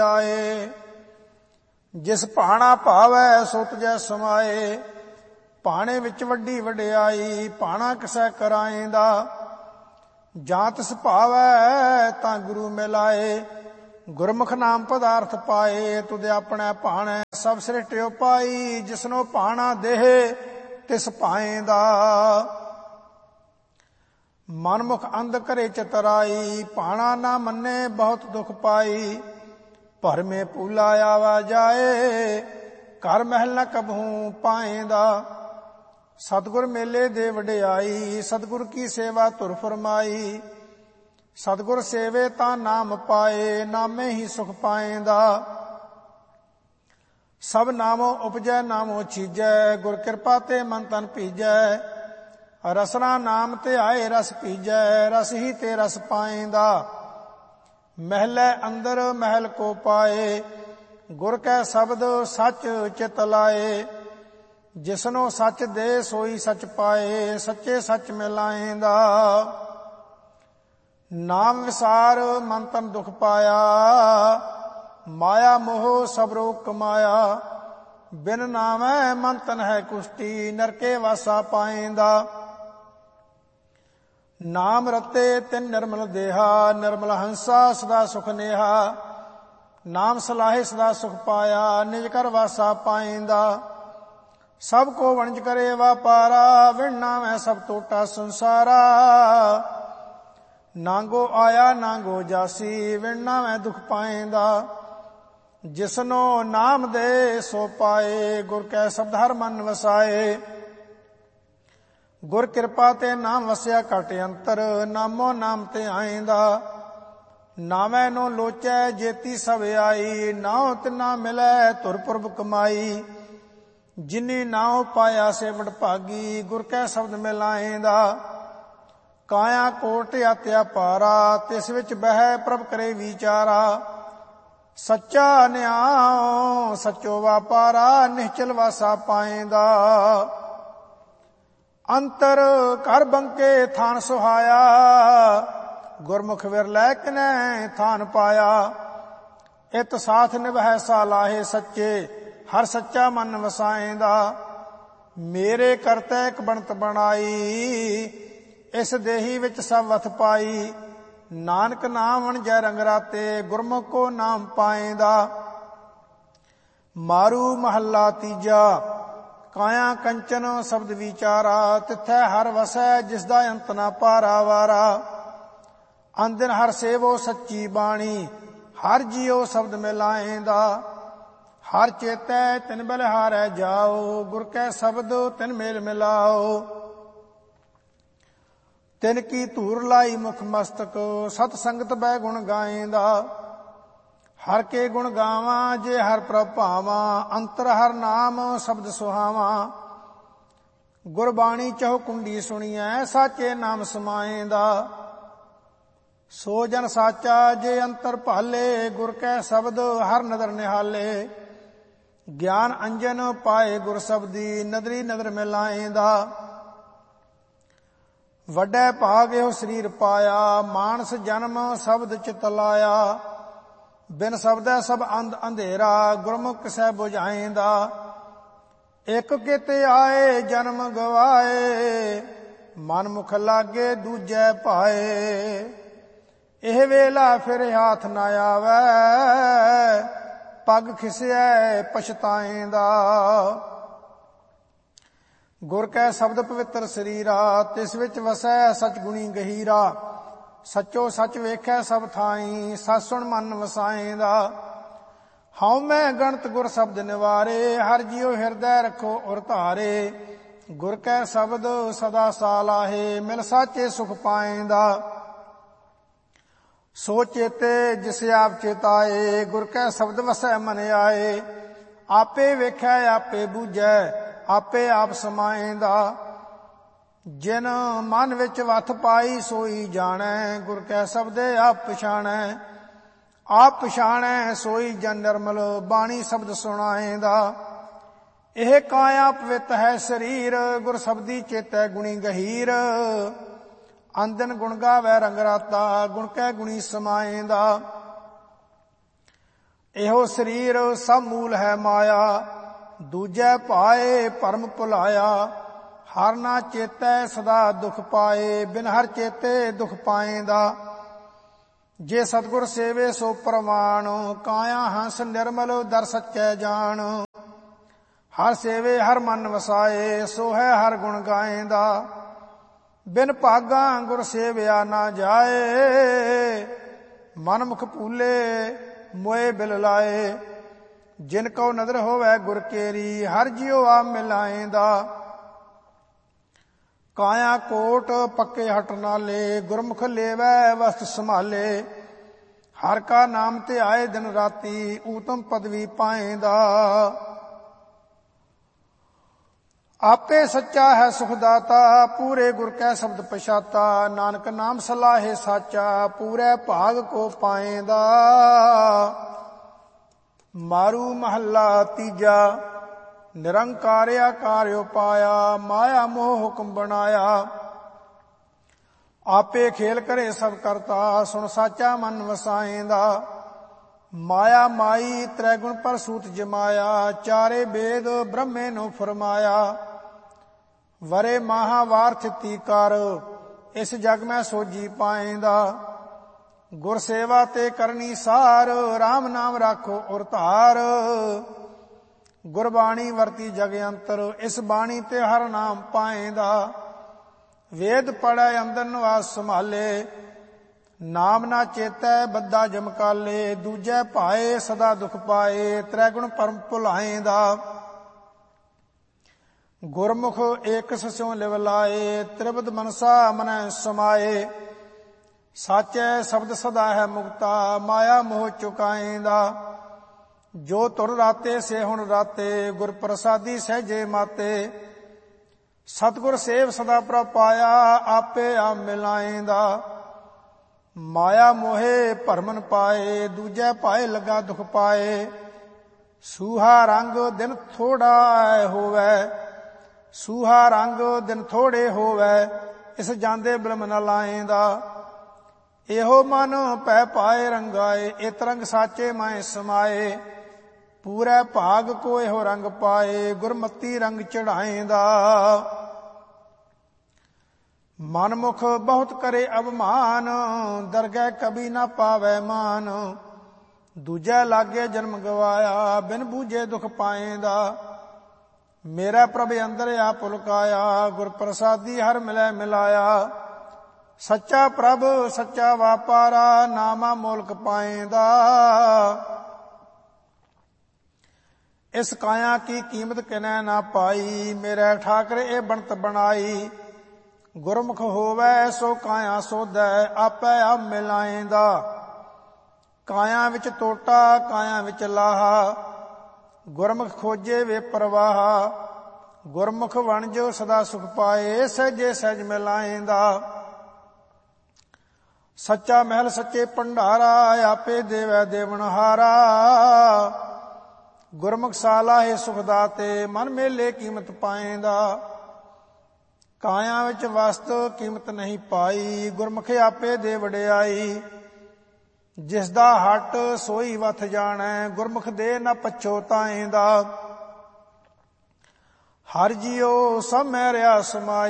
ਆਏ। ਜਿਸ ਭਾਣਾ ਭਾਵੈ ਸੋ ਤੁਜੈ ਸਮਾਏ। ਭਾਣੇ ਵਿੱਚ ਵੱਡੀ ਵਡਿਆਈ ਭਾਣਾ ਕਿਸੈ ਕਰਾਏਂਦਾ। ਜਾਂ ਤਿਸ ਭਾਵੈ ਤਾਂ ਗੁਰੂ ਮਿਲਾਏ। ਗੁਰਮੁਖ ਨਾਮ ਪਦਾਰਥ ਪਾਏ। ਤੁਧ ਆਪਣੇ ਭਾਣੈ ਸਭ ਸ੍ਰਿਸ਼ਟਿਓ ਪਾਈ। ਜਿਸਨੋ ਭਾਣਾ ਦੇਹ ਤਿਸ ਭਾਏਂਦਾ। ਮਨਮੁਖ ਅੰਧ ਕਰੇ ਚਤਰਾਈ। ਭਾਣਾ ਨਾ ਮੰਨੇ ਬਹੁਤ ਦੁਖ ਪਾਈ। ਭਰਮੇ ਪੂਲਾ ਆਵਾ ਜਾਏ। ਘਰ ਮਹਿਲ ਨ ਕਬਹੂ ਪਾਏਂਦਾ। ਸਤਿਗੁਰ ਮੇਲੇ ਦੇ ਵਡਿਆਈ। ਸਤਿਗੁਰ ਕੀ ਸੇਵਾ ਧੁਰ ਫਰਮਾਈ। ਸਤਿਗੁਰ ਸੇਵੇ ਤਾਂ ਨਾਮ ਪਾਏ। ਨਾਮੇ ਹੀ ਸੁਖ ਪਾਏਂਦਾ। ਸਭ ਨਾਮੋ ਉਪਜੈ ਨਾਮੋ ਚੀਜੈ। ਗੁਰ ਕਿਰਪਾ ਤੇ ਮਨ ਤਨ ਭੀਜੈ। ਰਸਨਾ ਨਾਮ ਤੇ ਆਏ ਰਸ ਭੀਜੈ। ਰਸ ਹੀ ਤੇ ਰਸ ਪਾਏਂਦਾ। ਮਹਿਲੇ ਅੰਦਰ ਮਹਿਲ ਕੋ ਪਾਏ। ਗੁਰ ਕੈ ਸ਼ਬਦ ਸੱਚ ਚਿਤ ਲਾਏ। ਜਿਸਨੋ ਸੱਚ ਦੇ ਸੋਈ ਸੱਚ ਪਾਏ। ਸੱਚੇ ਸੱਚ ਮਿਲਾਏਂਦਾ। ਨਾਮ ਵਿਸਾਰ ਮਨ ਤਨ ਦੁਖ ਪਾਇਆ। ਮਾਇਆ ਮੋਹ ਸਭ ਰੋਗ ਕਮਾਇਆ। ਬਿਨ ਨਾਮੈ ਮਨ ਤਨ ਹੈ ਕੁਸ਼ਟੀ। ਨਰਕੇ ਵਾਸਾ ਪਾਏਂਦਾ। ਨਾਮ ਰਤੇ ਤਿਨ ਨਿਰਮਲ ਦੇਹਾ। ਨਿਰਮਲ ਹੰਸਾ ਸਦਾ ਸੁਖ ਨੇਹਾ। ਨਾਮ ਸਲਾਹੇ ਸਦਾ ਸੁਖ ਪਾਇਆ। ਨਿਜ ਕਰ ਵਾਸਾ ਪਾਏਂਦਾ। ਸਭ ਕੋ ਵਣਜ ਕਰੇ ਵਾਪਾਰਾ। ਵਿਣ ਨਾਮੈ ਸਭ ਟੋਟਾ ਸੰਸਾਰਾ। ਨਾਂਗੋ ਆਇਆ ਨਾਂਗੋ ਜਾਸੀ। ਵਿਣ ਨਾਮੈ ਦੁਖ ਪਾਏਂਦਾ। ਜਿਸਨੋ ਨਾਮ ਦੇ ਸੋ ਪਾਏ। ਗੁਰ ਕੈ ਸ਼ਬਦ ਹਰ ਮਨ ਵਸਾਏ। ਗੁਰ ਕਿਰਪਾ ਤੇ ਨਾਮ ਵਸਿਆ ਘਟ ਅੰਤਰ। ਨਾਮੋ ਨਾਮ ਤੇ ਆਏਂਦਾ। ਨਾਮੈ ਨੋ ਲੋਚੈ ਜੇਤੀ ਸਭ ਆਈ। ਨਾਉ ਤਿਨਾ ਮਿਲੈ ਧੁਰ ਪੁਰਬ ਕਮਾਈ। ਜਿਨੀ ਨਾਉ ਪਾਇਆ ਸੇ ਵਡਭਾਗੀ। ਗੁਰ ਕੈ ਸ਼ਬਦ ਮਿਲਾਏਂਦਾ। ਕਾਇਆ ਕੋਟ ਆਤਿਆ ਪਾਰਾ। ਤਿਸ ਵਿੱਚ ਬਹਿ ਪ੍ਰਭ ਕਰੇ ਵਿਚਾਰਾ। ਸੱਚਾ ਨਿਆਉ ਸੱਚੋ ਵਾਪਾਰਾ। ਨਿਹਚਲ ਵਾਸਾ ਪਾਏਂਦਾ। ਅੰਤਰ ਘਰ ਬੰਕੇ ਥਾਨ ਸੁਹਾਇਆ। ਗੁਰਮੁਖ ਵਿਰਲੈ ਕਿਨੈ ਥਾਨ ਪਾਇਆ। ਇਤ ਸਾਥ ਨਿਭੈ ਸਾਲਾਹੇ ਸੱਚੇ। ਹਰ ਸੱਚਾ ਮਨ ਵਸਾਏਂਦਾ। ਮੇਰੇ ਕਰਤੈ ਇੱਕ ਬਣਤ ਬਣਾਈ। ਇਸ ਦੇਹੀ ਵਿੱਚ ਸਭ ਵਥ ਪਾਈ। ਨਾਨਕ ਨਾਮ ਵਣਜੈ ਰੰਗ ਰਾਤੇ। ਗੁਰਮੁਖ ਕੋ ਨਾਮ ਪਾਏਂਦਾ। ਮਾਰੂ ਮਹੱਲਾ ਤੀਜਾ। ਕਾਇਆ ਕੰਚਨ ਸ਼ਬਦ ਵਿਚਾਰਾ। ਤਿਥੈ ਹਰ ਵਸੈ ਜਿਸ ਦਾ ਅੰਤ ਨਾ ਪਾਰਾਵਾਰਾ। ਅੰਦਿਨ ਹਰ ਸੇਵੋ ਸੱਚੀ ਬਾਣੀ। ਹਰ ਜੀਉ ਸ਼ਬਦ ਮਿਲਾਏਂਦਾ। ਹਰ ਚੇਤੈ ਤਿਨ ਬਲਿਹਾਰੈ ਜਾਓ। ਗੁਰ ਕੈ ਸ਼ਬਦ ਤਿਨ ਮੇਲ ਮਿਲਾਓ। ਤਿਨ ਕੀ ਧੂਰ ਲਾਈ ਮੁਖ ਮਸਤਕ। ਸਤ ਸੰਗਤ ਬੈ ਗੁਣ ਗਾਏਂਦਾ। ਹਰ ਕੇ ਗੁਣ ਗਾਵਾਂ ਜੇ ਹਰ ਪ੍ਰਭ ਭਾਵਾਂ। ਅੰਤਰ ਹਰ ਨਾਮ ਸ਼ਬਦ ਸੁਹਾਵਾਂ। ਗੁਰਬਾਣੀ ਚਹੁ ਕੁੰਡੀ ਸੁਣੀਐ। ਸਾਚੇ ਨਾਮ ਸਮਾਏਂਦਾ। ਸੋ ਜਨ ਸਾਚਾ ਜੇ ਅੰਤਰ ਭਾਲੇ। ਗੁਰ ਕੈ ਸ਼ਬਦ ਹਰ ਨਦਰ ਨਿਹਾਲੇ। ਗਿਆਨ ਅੰਜਨ ਪਾਏ ਗੁਰ ਸ਼ਬਦੀ। ਨਦਰੀ ਨਦਰ ਮਿਲਾਏਂਦਾ। ਵੱਡੇ ਭਾਗ ਇਹੋ ਸਰੀਰ ਪਾਇਆ। ਮਾਨਸ ਜਨਮ ਸ਼ਬਦ ਚਿਤ ਲਾਇਆ। ਬਿਨ ਸ਼ਬਦੈ ਸਭ ਅੰਧ ਅੰਧੇਰਾ। ਗੁਰਮੁਖ ਕਿਸੈ ਬੁਝਾਏਂਦਾ। ਇੱਕ ਕਿਤੇ ਆਏ ਜਨਮ ਗਵਾਏ। ਮਨ ਮੁਖ ਲਾਗੇ ਦੂਜੈ ਭਾਏ। ਇਹ ਵੇਲਾ ਫਿਰ ਹਾਥ ਨਾ ਆਵੈ। ਪੱਗ ਖਿਸਿਐ ਪਛਤਾਏਂਦਾ। ਗੁਰ ਕੈ ਸ਼ਬਦ ਪਵਿੱਤਰ ਸਰੀਰਾ। ਤਿਸ ਵਿੱਚ ਵਸੈ ਸਚ ਗੁਣੀ ਗਹੀਰਾ। ਸੱਚੋ ਸੱਚ ਵੇਖੈ ਸਭ ਥਾਈ। ਸਚ ਸੁਣ ਮਨ ਵਸਾਏਂਦਾ। ਹਉ ਮੈਂ ਗਣਤ ਗੁਰ ਸ਼ਬਦ ਨਿਵਾਰੇ। ਹਰ ਜੀਉ ਹਿਰਦੈ ਰੱਖੋ ਔਰ ਧਾਰੇ। ਗੁਰ ਕੈ ਸ਼ਬਦ ਸਦਾ ਸਾਲਾਹੇ। ਮਿਲ ਸਾਚੇ ਸੁਖ ਪਾਏਂਦਾ। ਸੋ ਚੇਤੇ ਜਿਸ ਆਪ ਚੇਤਾਏ। ਗੁਰ ਕੈ ਸ਼ਬਦ ਵਸੈ ਮਨ ਆਏ। ਆਪੇ ਵੇਖੈ ਆਪੇ ਬੂਝੈ। ਆਪੇ ਆਪ ਸਮਾਏਂਦਾ। ਜਿਨ ਮਨ ਵਿੱਚ ਵਥ ਪਾਈ ਸੋਈ ਜਾਣੈ। ਗੁਰ ਕੈ ਸ਼ਬਦੇ ਆਪ ਪਛਾਣੈ। ਆਪ ਪਛਾਣੈ ਸੋਈ ਜਨ ਨਿਰਮਲ। ਬਾਣੀ ਸ਼ਬਦ ਸੁਣਾਏਂਦਾ। ਇਹ ਕਾਇਆ ਪਵਿੱਤ ਹੈ ਸਰੀਰ। ਗੁਰ ਸ਼ਬਦੀ ਚੇਤੈ ਗੁਣੀ ਗਹੀਰ। ਅੰਦਨ ਗੁਣ ਗਾਵੈ ਰੰਗ ਰਾਤਾ। ਗੁਣ ਕੈ ਗੁਣੀ ਸਮਾਏਂਦਾ। ਇਹੋ ਸਰੀਰ ਸਭ ਮੂਲ ਹੈ ਮਾਇਆ, ਦੂਜੈ ਭਾਏ ਭਰਮ ਭੁਲਾਇਆ। ਹਰ ਨਾ ਚੇਤੈ ਸਦਾ ਦੁਖ ਪਾਏ, ਬਿਨ ਹਰ ਚੇਤੇ ਦੁਖ ਪਾਏਂਦਾ। ਜੇ ਸਤਿਗੁਰ ਸੇਵੇ ਸੋ ਪ੍ਰਮਾਣ, ਕਾਇਆ ਹੰਸ ਨਿਰਮਲ ਦਰ ਸੱਚੈ ਜਾਣ। ਹਰ ਸੇਵੇ ਹਰ ਮਨ ਵਸਾਏ, ਸੋ ਹੈ ਹਰ ਗੁਣ ਗਾਏਂਦਾ। ਬਿਨ ਭਾਗਾ ਗੁਰ ਸੇਵਿਆ ਨਾ ਜਾਏ, ਮਨ ਮੁਖ ਭੂਲੇ ਮੋਏ ਬਿਲ ਲਾਏ। ਜਿਨ ਕਉ ਨਦਰ ਹੋਵੈ ਗੁਰ ਕੇਰੀ, ਹਰ ਜਿਉ ਆਪ ਮਿਲਾਏਂਦਾ। ਕਾਇਆ ਕੋਟ ਪੱਕੇ ਹਟ ਨਾਲੇ, ਗੁਰਮੁਖ ਲੇਵੈ ਵਸਤ ਸੰਭਾਲੇ। ਹਰ ਕਾ ਨਾਮ ਧਿਆਏ ਦਿਨ ਰਾਤੀ, ਊਤਮ ਪਦਵੀ ਪਾਏਂਦਾ। ਆਪੇ ਸੱਚਾ ਹੈ ਸੁਖ ਦਾਤਾ, ਪੂਰੇ ਗੁਰ ਕੈ ਸ਼ਬਦ ਪਛਾਤਾ। ਨਾਨਕ ਨਾਮ ਸਲਾਹੇ ਸਾਚਾ, ਪੂਰੇ ਭਾਗ ਕੋ ਪਾਏਂਦਾ। ਮਾਰੂ ਮਹੱਲਾ ਤੀਜਾ। ਨਿਰੰਕਾਰ ਆਕਾਰ ਪਾਇਆ, ਮਾਇਆ ਮੋਹ ਹੁਕਮ ਬਣਾਇਆ। ਆਪੇ ਖੇਲ ਕਰੇ ਸਭ ਕਰਤਾ, ਸੁਣ ਸਾਚਾ ਮਨ ਵਸਾਏਂਦਾ। ਮਾਇਆ ਮਾਈ ਤ੍ਰੈ ਗੁਣ ਪਰ ਸੂਤ ਜਮਾਇਆ, ਚਾਰੇ ਬੇਦ ਬ੍ਰਹਮੇ ਨੂੰ ਫਰਮਾਇਆ। ਵਰੇ ਮਹਾਵਾਰ ਥਿਤੀ ਕਰ, ਇਸ ਜਗ ਮੈਂ ਸੋਜੀ ਪਾਏਂਦਾ। ਗੁਰ ਸੇਵਾ ਤੇ ਕਰਨੀ ਸਾਰ, ਰਾਮ ਨਾਮ ਰਾਖੋ ਔਰ ਧਾਰ। ਗੁਰਬਾਣੀ ਵਰਤੀ ਜਗ ਅੰਤਰ, ਇਸ ਬਾਣੀ ਤੇ ਹਰ ਨਾਮ ਪਾਏਂਦਾ। ਵੇਦ ਪੜ੍ਹੈ ਅੰਦਰ ਨਿਵਾਸ ਸੰਭਾਲੇ, ਨਾਮ ਨਾ ਚੇਤੈ ਬੱਧਾ ਜਮਕਾਲੇ। ਦੂਜੈ ਭਾਏ ਸਦਾ ਦੁਖ ਪਾਏ, ਤ੍ਰੈ ਗੁਣ ਪਰਮ ਭੁਲਾਏਂਦਾ। ਗੁਰਮੁਖ ਏਕਸ ਸਿਉ ਲਿਵ ਲਾਏ, ਤ੍ਰਿਪਦ ਮਨਸਾ ਮਨੈ ਸਮਾਏ। ਸਾਚੈ ਸ਼ਬਦ ਸਦਾ ਹੈ ਮੁਕਤਾ, ਮਾਇਆ ਮੋਹ ਚੁਕਾਏਂਦਾ। ਜੋ ਤੁਰ ਰਾਤੇ ਸੇ ਹੁਣ ਰਾਤੇ, ਗੁਰ ਪ੍ਰਸਾਦੀ ਸਹਿਜੇ ਮਾਤੇ। ਸਤਿਗੁਰ ਸੇਵ ਸਦਾ ਪ੍ਰਭ ਪਾਇਆ, ਆਪੇ ਆਪ ਮਿਲਾਏਂਦਾ। ਮਾਇਆ ਮੋਹੇ ਭਰਮਨ ਪਾਏ, ਦੂਜੈ ਭਾਏ ਲਗਾ ਦੁਖ ਪਾਏ। ਸੂਹਾ ਰੰਗ ਦਿਨ ਥੋੜਾ ਹੋਵੈ, ਸੂਹਾ ਰੰਗ ਦਿਨ ਥੋੜੇ ਹੋਵੈ। ਇਸ ਜਾਂਦੇ ਬਿਲਮ ਨ ਲਾਏਂਦਾ। ਇਹੋ ਮਨ ਪੈ ਪਾਏ ਰੰਗਾਏ, ਇਤ ਰੰਗ ਸਾਚੇ ਮਾਏ ਸਮਾਏ। ਪੂਰੇ ਭਾਗ ਕੋ ਇਹੋ ਰੰਗ ਪਾਏ, ਗੁਰਮਤੀ ਰੰਗ ਚੜਾਏਂਦਾ। ਮਨਮੁਖ ਬਹੁਤ ਕਰੇ ਅਭਮਾਨ, ਦਰਗਹਿ ਕਬੀ ਨਾ ਪਾਵੈ ਮਾਨ। ਦੂਜੈ ਲਾਗੇ ਜਨਮ ਗਵਾਇਆ, ਬਿਨ ਬੂਝੇ ਦੁਖ ਪਾਏਂਦਾ। ਮੇਰਾ ਪ੍ਰਭ ਅੰਦਰ ਆਪ ਲੁਕਾਇਆ, ਗੁਰ ਪ੍ਰਸਾਦੀ ਹਰ ਮਿਲੈ ਮਿਲਾਇਆ। ਸੱਚਾ ਪ੍ਰਭ ਸੱਚਾ ਵਾਪਾਰਾ, ਨਾਮਾ ਮੋਲਕ ਪਾਏਂਦਾ। ਇਸ ਕਾਇਆ ਕੀ ਕੀਮਤ ਕਿਨੈ ਨਾ ਪਾਈ, ਮੇਰੇ ਠਾਕਰ ਇਹ ਬਣਤ ਬਣਾਈ। ਗੁਰਮੁਖ ਹੋਵੈ ਸੋ ਕਾਇਆ ਸੋਧੈ, ਆਪੇ ਆਪ ਮਿਲਾਏਂਦਾ। ਕਾਇਆ ਵਿੱਚ ਟੋਟਾ ਕਾਇਆ ਵਿੱਚ ਲਾਹਾ, ਗੁਰਮੁਖ ਖੋਜੇ ਵੇ ਪ੍ਰਵਾਹਾ। ਗੁਰਮੁਖ ਵਣਜ ਸਦਾ ਸੁਖ ਪਾਏ, ਸਹਿਜੇ ਸਹਿਜ ਮਿਲਾਏਂਦਾ। ਸੱਚਾ ਮਹਿਲ ਸੱਚੇ ਭੰਡਾਰਾ, ਆਪੇ ਦੇਵੈ ਦੇਵਨਹਾਰਾ। ਗੁਰਮੁਖ ਸਾਲਾਹੇ ਸੁਖ ਦਾਤੇ, ਮਨ ਮੇਲੇ ਕੀਮਤ ਪਾਏਂਦਾ। ਕਾਇਆ ਵਿੱਚ ਵਸਤ ਕੀਮਤ ਨਹੀਂ ਪਾਈ, ਗੁਰਮੁਖ ਆਪੇ ਦੇ ਵਡਿਆਈ। ਜਿਸ ਦਾ ਹਟ ਸੋਈ ਵਥ ਜਾਣੈ, ਗੁਰਮੁਖ ਦੇ ਨ ਪਛੋਤਾਏਂਦਾ। ਹਰ ਜੀਉ ਸਭ ਮੈਂ ਰਿਹਾ ਸਮਾਈ,